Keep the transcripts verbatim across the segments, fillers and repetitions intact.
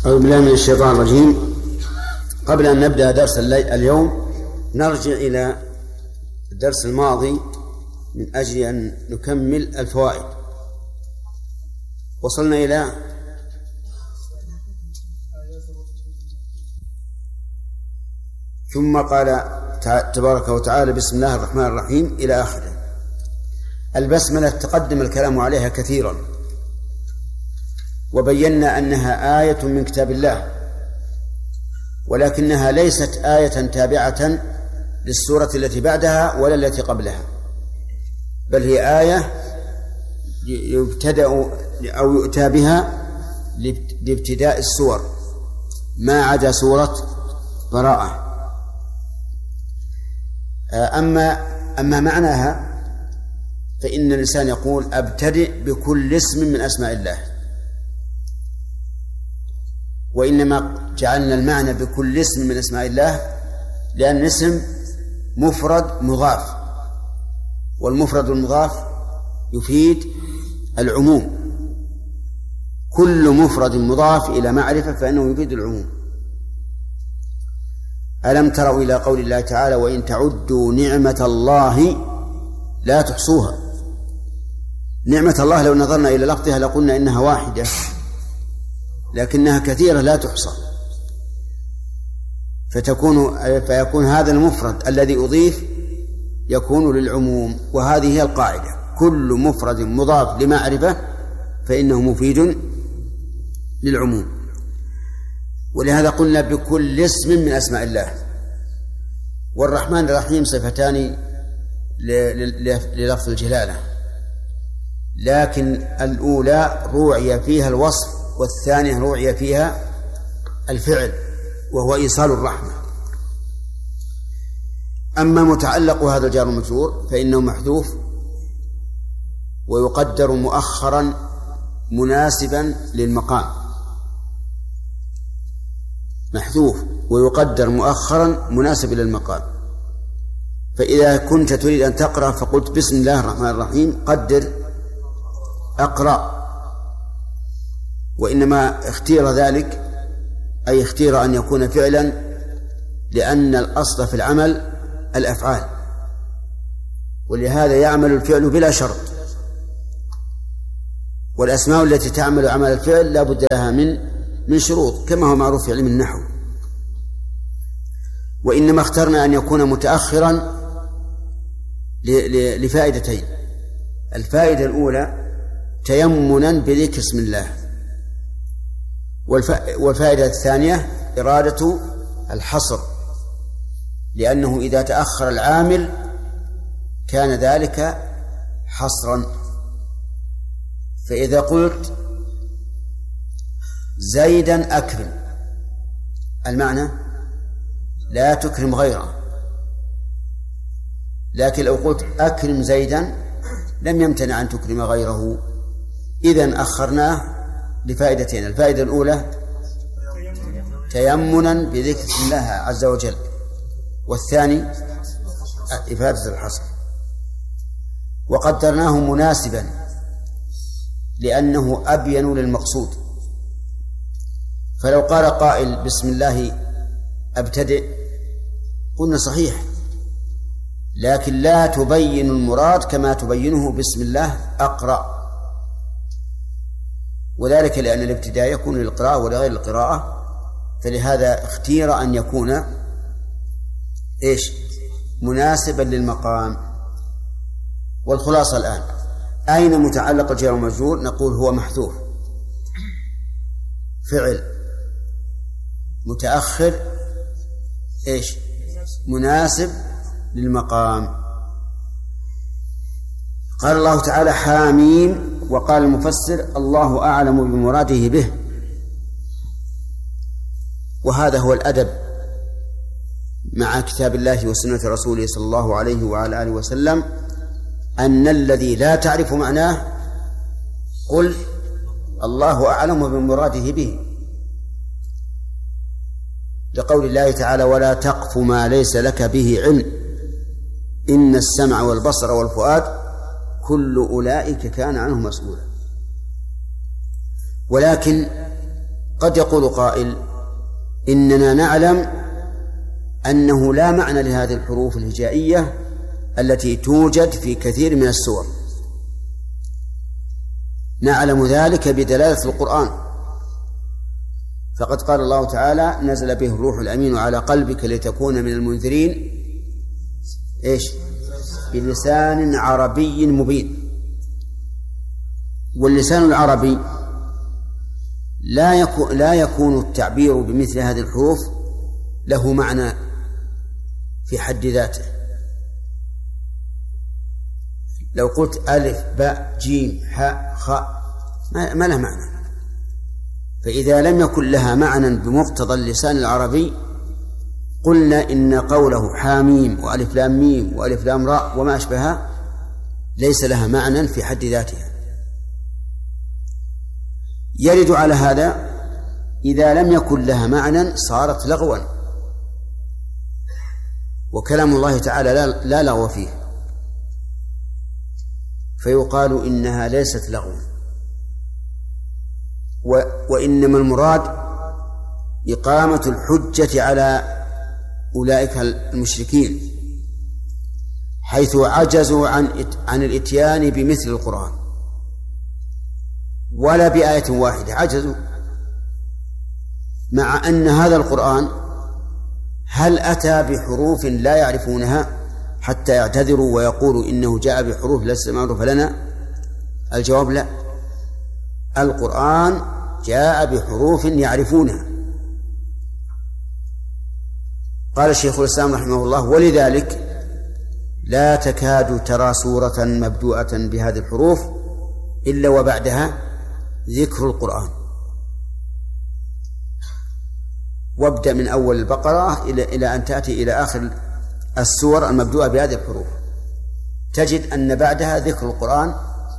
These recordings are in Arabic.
أعوذ بالله من الشيطان الرجيم. قبل أن نبدأ درس اليوم نرجع إلى الدرس الماضي من أجل أن نكمل الفوائد. وصلنا إلى ثم قال تبارك وتعالى بسم الله الرحمن الرحيم إلى آخره. البسملة تقدم الكلام عليها كثيرا، وبينا أنها آية من كتاب الله، ولكنها ليست آية تابعة للسورة التي بعدها ولا التي قبلها، بل هي آية يبتدأ أو يؤتى بها لابتداء السور ما عدا سورة براءة. أما أما معناها فإن الإنسان يقول أبتدئ بكل اسم من أسماء الله، وإنما جعلنا المعنى بكل اسم من أسماء الله لأن الاسم مفرد مضاف، والمفرد المضاف يفيد العموم. كل مفرد مضاف إلى معرفة فإنه يفيد العموم. ألم تروا إلى قول الله تعالى وإن تعدوا نعمة الله لا تحصوها. نعمة الله لو نظرنا إلى لفظها لقلنا إنها واحدة، لكنها كثيرة لا تحصى، فتكون فيكون هذا المفرد الذي أضيف يكون للعموم. وهذه هي القاعدة، كل مفرد مضاف لمعرفة فإنه مفيد للعموم. ولهذا قلنا بكل اسم من أسماء الله. والرحمن الرحيم صفتان للفظ الجلالة، لكن الأولى روعي فيها الوصف والثانية روعي فيها الفعل وهو إيصال الرحمة. أما متعلق هذا الجار والمجرور فإنه محذوف ويقدر مؤخرا مناسبا للمقام. محذوف ويقدر مؤخرا مناسبا للمقام. فإذا كنت تريد أن تقرأ فقلت بسم الله الرحمن الرحيم قدر أقرأ، وإنما اختير ذلك أي اختير أن يكون فعلا لأن الأصل في العمل الأفعال، ولهذا يعمل الفعل بلا شرط، والأسماء التي تعمل عمل الفعل لا بد لها من من شروط كما هو معروف في علم النحو. وإنما اخترنا أن يكون متأخرا لفائدتين. الفائدة الأولى تيمنا بذكر اسم الله، والفائدة الثانية إرادة الحصر، لأنه إذا تأخر العامل كان ذلك حصرا. فإذا قلت زيدا أكرم، المعنى لا تكرم غيره، لكن لو قلت أكرم زيدا لم يمتنع أن تكرم غيره. إذن أخرناه لفائدتين. الفائدة الأولى تيمنا بذكر الله عز وجل، والثاني إفادة الحصر. وقدرناه مناسبا لأنه أبين للمقصود. فلو قال قائل بسم الله أبتدئ قلنا صحيح، لكن لا تبين المراد كما تبينه بسم الله أقرأ، وذلك لأن الابتداء يكون للقراءة ولغير القراءة، فلهذا اختير أن يكون إيش مناسبا للمقام. والخلاصة الآن أين متعلق الجار والمجرور؟ نقول هو محذوف، فعل متأخر إيش مناسب للمقام. قال الله تعالى حاميم، وقال المفسر الله أعلم بمراده به. وهذا هو الأدب مع كتاب الله وسنة رسوله صلى الله عليه وعلى آله وسلم، أن الذي لا تعرف معناه قل الله أعلم بمراده به، لقول الله تعالى ولا تقف ما ليس لك به علم إن السمع والبصر والفؤاد كل أولئك كان عنه مسؤولا. ولكن قد يقول قائل إننا نعلم أنه لا معنى لهذه الحروف الهجائية التي توجد في كثير من السور، نعلم ذلك بدلالة القرآن، فقد قال الله تعالى نزل به الروح الأمين على قلبك لتكون من المنذرين إيش بلسان عربي مبين. واللسان العربي لا يكون لا يكون التعبير بمثل هذه الحروف له معنى في حد ذاته. لو قلت ألف باء جيم حاء خاء ما لها معنى، فإذا لم يكن لها معنى بمقتضى اللسان العربي قلنا إن قوله حاميم وألف لام ميم وألف لام راء وما أشبهها ليس لها معنى في حد ذاتها. يرد على هذا إذا لم يكن لها معنى صارت لغوا، وكلام الله تعالى لا, لا لغو فيه، فيقال إنها ليست لغوا. وإنما المراد إقامة الحجة على أولئك المشركين حيث عجزوا عن عن الإتيان بمثل القرآن ولا بآية واحدة، عجزوا، مع أن هذا القرآن هل أتى بحروف لا يعرفونها حتى يعتذروا ويقولوا إنه جاء بحروف ليست معروفة لنا؟ الجواب لا، القرآن جاء بحروف يعرفونها. قال الشيخ الإسلام رحمه الله ولذلك لا تكاد ترى سورة مبدوءة بهذه الحروف إلا وبعدها ذكر القرآن، وابدأ من أول البقرة إلى إلى أن تأتي إلى آخر السور المبدوءة بهذه الحروف تجد أن بعدها ذكر القرآن،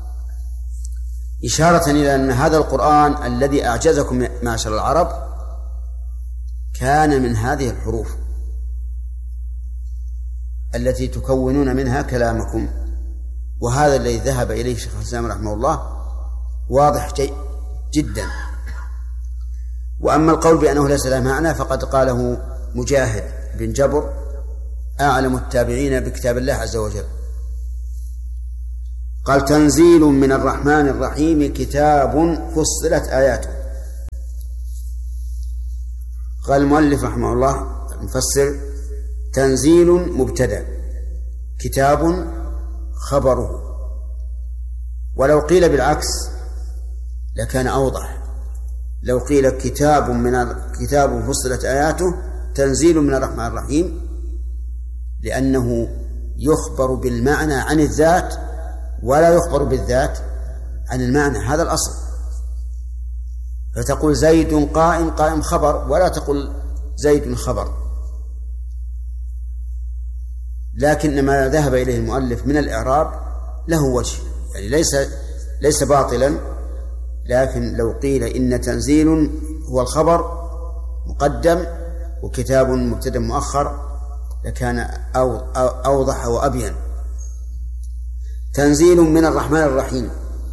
إشارة إلى أن هذا القرآن الذي أعجزكم معشر العرب كان من هذه الحروف التي تكونون منها كلامكم. وهذا الذي ذهب إليه الشيخ الإسلام رحمه الله واضح جدا. وأما القول بأنه ليس له معنى فقد قاله مجاهد بن جبر أعلم التابعين بكتاب الله عز وجل، قال تنزيل من الرحمن الرحيم كتاب فصلت آياته. قال المؤلف رحمه الله مفسر تنزيل مبتدأ كتاب خبره، ولو قيل بالعكس لكان أوضح، لو قيل كتاب من كتاب فصلت آياته تنزيل من الرحمن الرحيم، لأنه يخبر بالمعنى عن الذات ولا يخبر بالذات عن المعنى، هذا الأصل. فتقول زيد قائم، قائم خبر، ولا تقول زيد خبر. لكن ما ذهب إليه المؤلف من الإعراب له وجه، يعني ليس ليس باطلا، لكن لو قيل إن تنزيل هو الخبر مقدم وكتاب مبتدأ مؤخر لكان أو أو أوضح وأبين. تنزيل من الرحمن الرحيم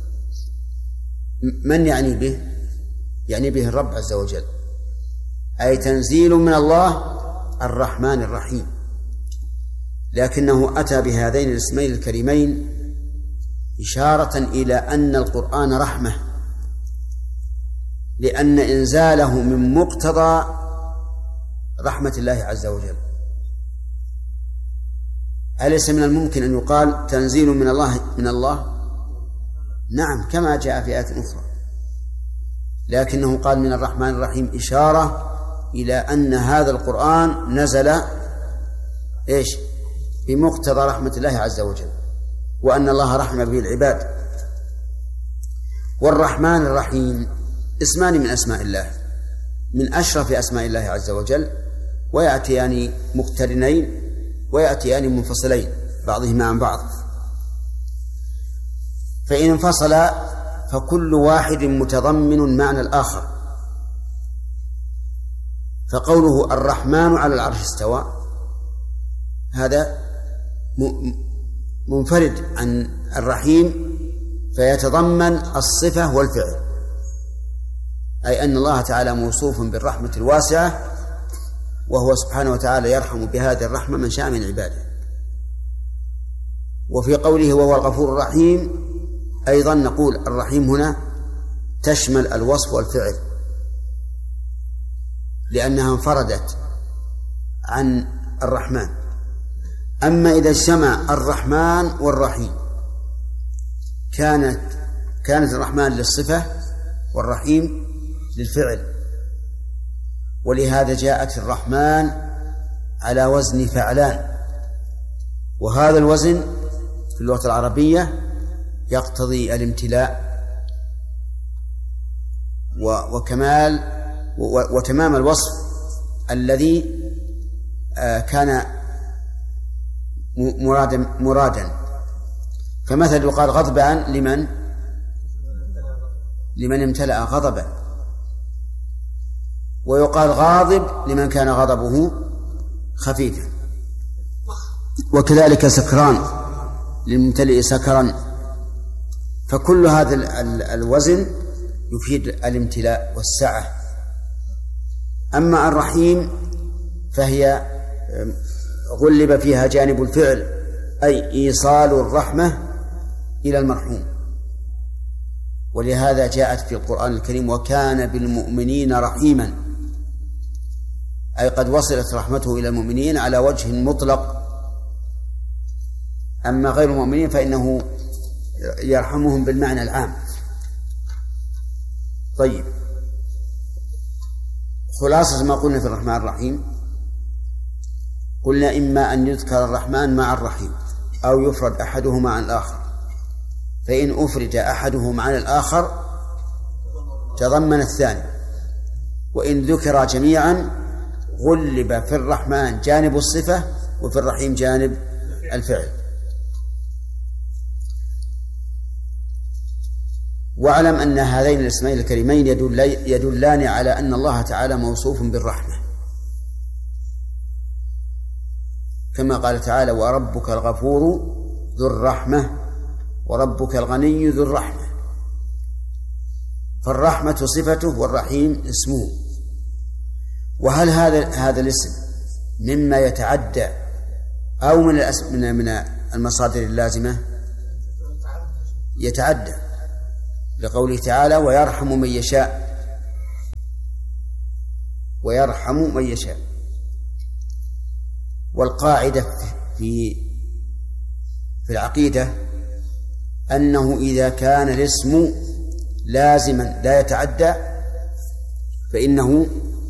من يعني به؟ يعني به الرب عز وجل، أي تنزيل من الله الرحمن الرحيم، لكنه أتى بهذين الاسمين الكريمين إشارة إلى أن القرآن رحمة، لأن إنزاله من مقتضى رحمة الله عز وجل. أليس من الممكن أن يقال تنزيل من الله من الله؟ نعم، كما جاء في آيات أخرى، لكنه قال من الرحمن الرحيم إشارة إلى أن هذا القرآن نزل إيش؟ بمقتضى رحمة الله عز وجل، وأن الله رحم به العباد. والرحمن الرحيم اسمان من أسماء الله، من أشرف أسماء الله عز وجل، ويأتيان مقترنين ويأتيان منفصلين بعضهما عن بعض، فإن انفصل فكل واحد متضمن معنى الآخر. فقوله الرحمن على العرش استوى هذا منفرد عن الرحيم، فيتضمن الصفة والفعل، أي أن الله تعالى موصوف بالرحمة الواسعة، وهو سبحانه وتعالى يرحم بهذه الرحمة من شاء من عباده. وفي قوله وهو الغفور الرحيم أيضا نقول الرحيم هنا تشمل الوصف والفعل، لأنها انفردت عن الرحمن. أما إذا اجتمع الرحمن والرحيم كانت كانت الرحمن للصفة والرحيم للفعل، ولهذا جاءت الرحمن على وزن فعلان، وهذا الوزن في اللغة العربية يقتضي الامتلاء وكمال وتمام الوصف الذي كان مرادا مرادا فمثل يقال غضبان لمن لمن امتلأ غضبا، ويقال غاضب لمن كان غضبه خفيفا، وكذلك سكران للممتلئ سكرا. فكل هذا الوزن يفيد الامتلاء والسعة. أما الرحيم فهي غلب فيها جانب الفعل، أي إيصال الرحمة إلى المرحوم، ولهذا جاءت في القرآن الكريم وكان بالمؤمنين رحيما، أي قد وصلت رحمته إلى المؤمنين على وجه مطلق. أما غير المؤمنين فإنه يرحمهم بالمعنى العام. طيب، خلاصة ما قلنا في الرحمن الرحيم، قلنا إما أن يذكر الرحمن مع الرحيم أو يفرد أحدهما عن الآخر، فإن أفرد أحدهما عن الآخر تضمن الثاني، وإن ذكر جميعا غلب في الرحمن جانب الصفة وفي الرحيم جانب الفعل. واعلم أن هذين الاسمين الكريمين يدلان على أن الله تعالى موصوف بالرحمة، كما قال تعالى وربك الغفور ذو الرحمة وربك الغني ذو الرحمة، فالرحمة صفته والرحيم اسمه. وهل هذا هذا الاسم مما يتعدى أو من من من المصادر اللازمة؟ يتعدى، لقوله تعالى ويرحم من يشاء، ويرحم من يشاء. والقاعدة في في العقيدة أنه إذا كان الاسم لازما لا يتعدى فإنه